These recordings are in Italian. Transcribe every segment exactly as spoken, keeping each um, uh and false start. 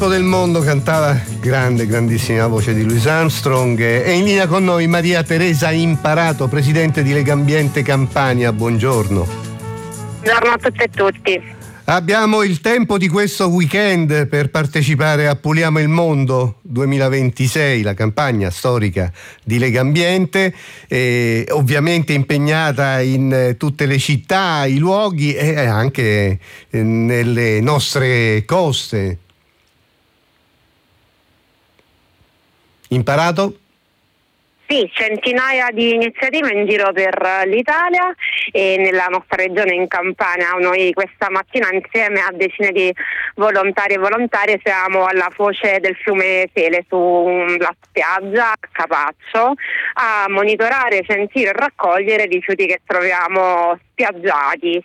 Del mondo cantava grande, grandissima voce di Louis Armstrong. È in linea con noi Maria Teresa Imparato, presidente di Legambiente Campania. Buongiorno. Buongiorno a tutte e tutti. Abbiamo il tempo di questo weekend per partecipare a Puliamo il Mondo duemilaventisei, la campagna storica di Legambiente, eh, ovviamente impegnata in tutte le città, i luoghi e anche nelle nostre coste. Imparato? Sì, centinaia di iniziative in giro per l'Italia e nella nostra regione in Campania. Noi questa mattina insieme a decine di volontari e volontarie siamo alla foce del fiume Sele sulla spiaggia a Capaccio a monitorare, sentire e raccogliere i rifiuti che troviamo spiaggiati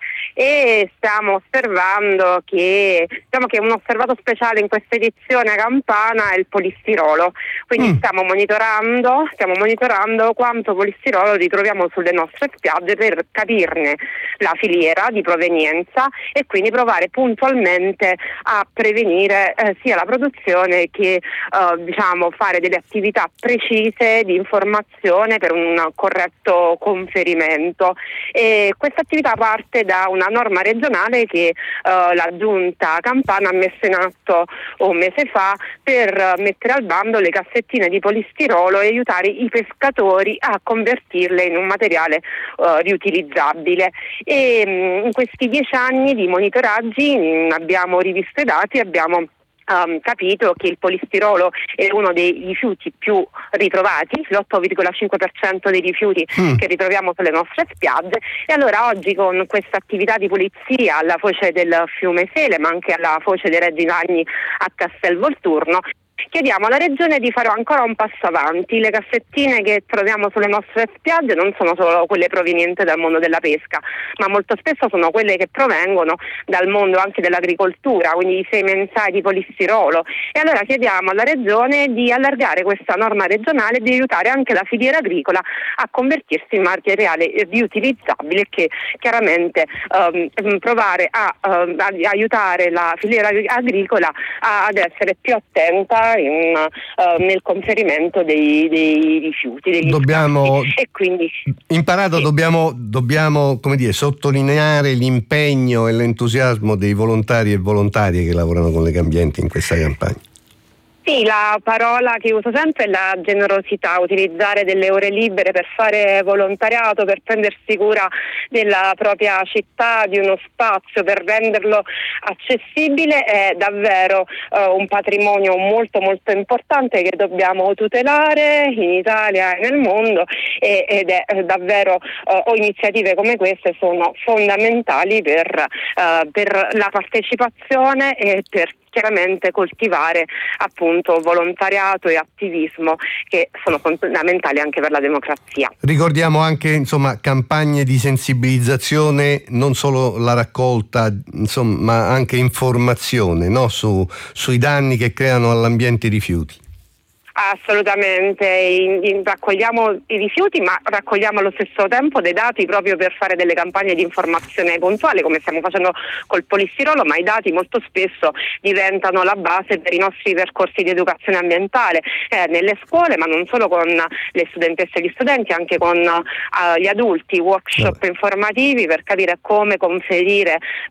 e stiamo osservando che diciamo che un osservato speciale in questa edizione campana è il polistirolo, quindi mm. stiamo monitorando stiamo monitorando quanto polistirolo ritroviamo sulle nostre spiagge per capirne la filiera di provenienza e quindi provare puntualmente a prevenire eh, sia la produzione che eh, diciamo fare delle attività precise di informazione per un corretto conferimento. E questa attività parte da una norma regionale che uh, la giunta campana ha messo in atto un mese fa per uh, mettere al bando le cassettine di polistirolo e aiutare i pescatori a convertirle in un materiale uh, riutilizzabile. E um, in questi dieci anni di monitoraggi mh, abbiamo rivisto i dati e abbiamo Um, capito che il polistirolo è uno dei rifiuti più ritrovati, l'otto virgola cinque per cento dei rifiuti mm. che ritroviamo sulle nostre spiagge. E allora oggi con questa attività di pulizia alla foce del fiume Sele ma anche alla foce dei Regi Ragni a Castel Volturno chiediamo alla Regione di fare ancora un passo avanti. Le cassettine che troviamo sulle nostre spiagge non sono solo quelle provenienti dal mondo della pesca, ma molto spesso sono quelle che provengono dal mondo anche dell'agricoltura, quindi i semi mensai di polistirolo. E allora chiediamo alla Regione di allargare questa norma regionale e di aiutare anche la filiera agricola a convertirsi in materiale riutilizzabile e che chiaramente um, provare a, uh, a aiutare la filiera agricola a, ad essere più attenta In, uh, nel conferimento dei, dei rifiuti degli dobbiamo e quindi imparato sì. dobbiamo dobbiamo come dire sottolineare l'impegno e l'entusiasmo dei volontari e volontarie che lavorano con Legambiente in questa campagna. Sì, la parola che uso sempre è la generosità, utilizzare delle ore libere per fare volontariato, per prendersi cura della propria città, di uno spazio, per renderlo accessibile è davvero uh, un patrimonio molto molto importante che dobbiamo tutelare in Italia e nel mondo e, ed è eh, davvero uh, iniziative come queste sono fondamentali per, uh, per la partecipazione e per chiaramente coltivare appunto volontariato e attivismo che sono fondamentali anche per la democrazia. Ricordiamo anche insomma campagne di sensibilizzazione, non solo la raccolta insomma ma anche informazione, no? Su, sui danni che creano all'ambiente i rifiuti. Assolutamente, in, in, raccogliamo i rifiuti ma raccogliamo allo stesso tempo dei dati proprio per fare delle campagne di informazione puntuale come stiamo facendo col polistirolo, ma i dati molto spesso diventano la base per i nostri percorsi di educazione ambientale eh, nelle scuole, ma non solo con le studentesse e gli studenti, anche con uh, gli adulti, workshop no. informativi per capire come conferire